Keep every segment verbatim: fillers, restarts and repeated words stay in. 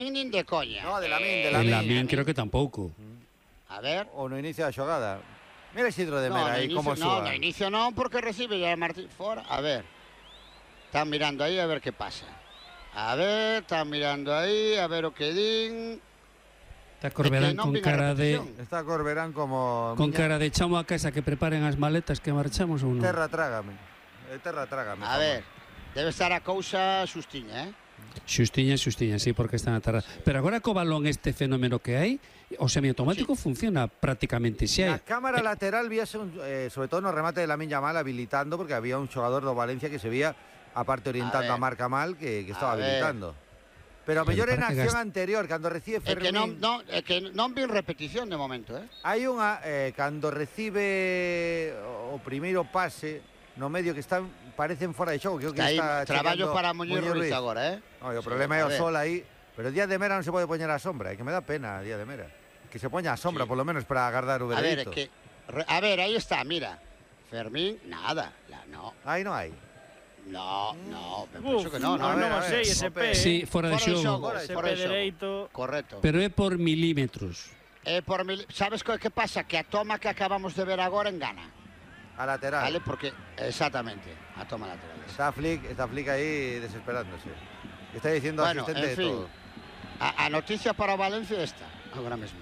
nin de coña. No, de Lamín, de En Lamín. Lamín creo que tampouco. A ver. O no inicio da xogada. Mira Isidro de No, Mera no aí inicio, como no, súa. no inicio non, porque recibe ya Martín fora. A ver. Están mirando aí a ver que pasa. A ver, están mirando aí a ver o que din. Está Corberán É que non con vin a cara de repetición. Está Corberán como... con miña- cara de chamo a casa que preparen as maletas que marchamos ou non. Terra trágame. Eh, Terra trágame. A ver, debe estar a cousa xustiña, eh? Xustiña, xustiña, sí, porque están a tarde. Pero agora co balón este fenómeno que hai, o semiautomático Sí. funciona prácticamente xa. Na cámara lateral víase un, eh, sobre todo no remate de Lamín Yamal habilitando, porque había un xogador do Valencia que se vía aparte orientando A a, ver. marca mal que, que estaba A ver. habilitando. Pero a Pero mellor en para que acción gast- anterior, cando recibe É que Fermín, non, non, é que non vi repetición de momento, eh? hai unha eh, cando recibe o primeiro pase no medio que están parecen fora de xogo, creo que Está aí está traballo checando para Muñoz Ruiz agora, eh? No, e o Sí, problema é a o ver. sol aí, pero Díaz de Mera non se pode poñer a sombra, é que me da pena Díaz de Mera. Que se poña a sombra, Sí. por lo menos, para agardar o A ver, é veredicto. que re- a ver, aí está, mira. Fermín, nada, la, no, Aí non hai. no, no, me Uf, penso que no, no, no, a ver, non a o sei, ver, ese Jope. pé. Sí, fora de Fora de xogo. xogo. Ese Fora pé de xogo. dereito. correcto. Pero é por milímetros. É por mil... Sabes co que pasa? Que a toma que acabamos de ver agora engana, A lateral. vale? Porque, exactamente, a toma lateral. Está Flick, está Flick ahí desesperándose. Está diciendo Bueno, asistente en de fin. todo. A, a noticia para o Valencia é esta, agora mesmo.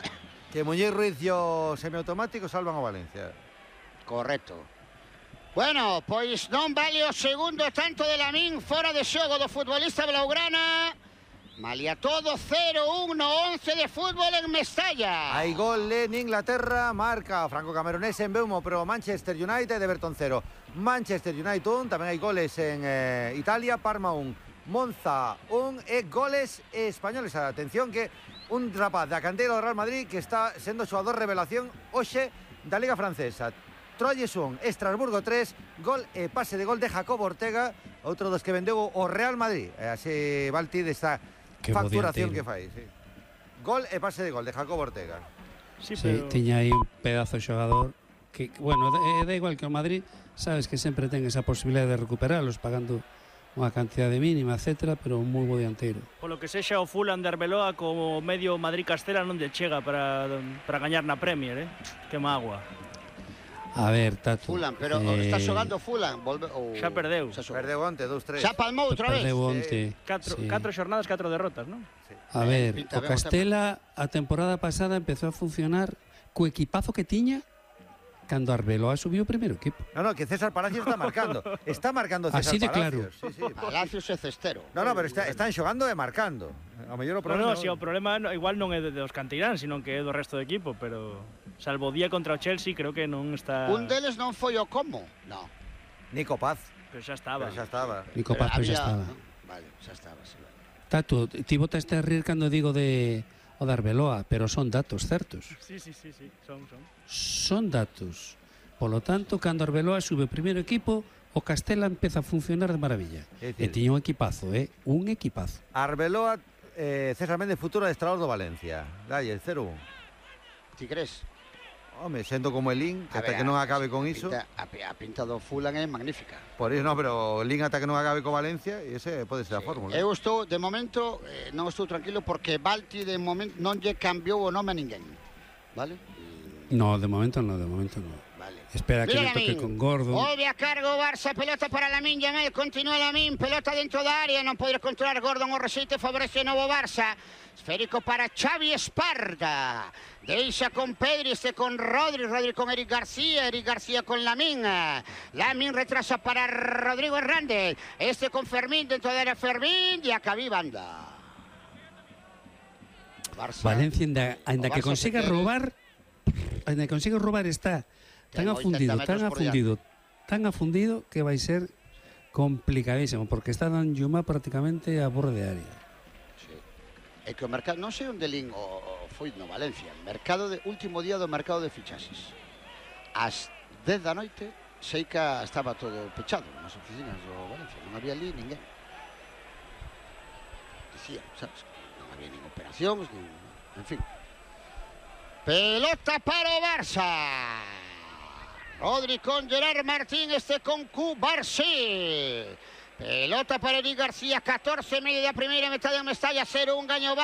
Que Muñiz Ruiz e o semiautomático salvan o Valencia. Correcto. Bueno, pois non vale o segundo tanto de Lamín fora de xogo do futbolista blaugrana. Malia todo cero un no once de fútbol en Mestalla. Hai gol en Inglaterra, marca Franco Camerunese en Beumo, pero Manchester United, Everton cero. Manchester United un, tamén hai goles en eh, Italia, Parma un, Monza un, e goles españoles. Atención que un rapaz da canteira do Real Madrid que está sendo xogador revelación hoxe da Liga Francesa. Troyes un, Estrasburgo tres, gol e pase de gol de Jacobo Ortega, outro dos que vendeu o Real Madrid. E así Balti desta Que bo facturación dianteiro. que fai, sí. Gol e pase de gol de Jacobo Ortega. Sí, Sí, pero... tiña aí un pedazo de xogador que, bueno, da, da igual que o Madrid, sabes que sempre ten esa posibilidad de recuperarlos pagando unha cantidade mínima, etcétera, pero un moi bo dianteiro. Polo que sexa o Fulham de Arbeloa como medio Madrid-Castela non lle chega para, para gañar na Premier, eh? Que mágoa. A ver, Tato. Fulham, pero eh, está xogando Fulham, volve ou Xa perdeu. xa xogou? Perdeu onte, dous tres. Xa palmou outra vez. Perdeu onte. Catro, sí. catro xornadas, catro derrotas, non? A Eh, ver, pinta o ben o Castela a temporada pasada empezou a funcionar co equipazo que tiña cando Arbeloa subiu o primeiro equipo. No, no, que César Palacios está marcando. Está marcando César Así de claro. Palacios. Sí, sí. Palacios e Cestero. No, no, pero está, están xogando e marcando. A mellor o No, problema... no, si o problema no, igual non é de- dos cantiráns, sino que é do resto do equipo, pero salvo o día contra o Chelsea, creo que non está... Un deles non foi o Como? No. Nico Paz, Pero xa estaba. pero xa estaba. Nico Pero Paz, pois había- xa estaba. no, Vale, xa estaba, sí. Tato, ti botaste a rir cando digo de o de Arbeloa, pero son datos certos. Sí, sí, sí, sí, son, son. Son datos. Polo tanto, cando Arbeloa sube o primeiro equipo, o Castela empeza a funcionar de maravilla. É E dicir, tiña un equipazo, eh? Un equipazo. Arbeloa, eh, César Méndez, futuro adestrador do Valencia. Dalle, cero un. Ti crees? Home, sendo como el Lin, que A ata ver, que non a- acabe con a iso. pinta- A, pi- a pinta do Fulham é magnífica. Por iso no, pero o Lin ata que non acabe co Valencia, e ese pode ser a fórmula. Eu estou, de momento, eh, non estou tranquilo porque Balti de momento non lle cambiou o nome a ninguén. Vale? No, de momento no, de momento no. Vale. Espera que Mira le toque Lamín. con Gordon. Volve a cargo o Barça, pelota para Lamín Yamal, continúa Lamín, pelota dentro da área, non pode controlar Gordon, o rexeite favorece o novo Barça. Esférico para Xavi Esparda. Deixa con Pedri, este con Rodri, Rodri con Eric García, Eric García con Lamín. Lamín retrasa para Rodrigo Hernández. Este con Fermín, dentro de área Fermín, e acabí banda. Barça. Valencia, ainda, ainda O que Barça consiga se quere. robar, ainda que consiga robar está tan Ten afundido, oitenta tan metros por afundido, tan afundido que vai ser complicadísimo, porque está dando Yuma prácticamente a borde de área. Sí. É que o mercado, non sei onde lin o, o foi no Valencia, mercado de último día do mercado de fichaxes. Ás dez da noite, sei que estaba todo pechado nas oficinas do Valencia, non había ali ninguén. Dicía, sabes, non había nin operacións, nin, en fin. Pelota para o Barça. Rodri con Gerard Martín, este con Cubarsí. Pelota para Eric García, catorce e medio da primeira metade en Mestalla, cero un gaño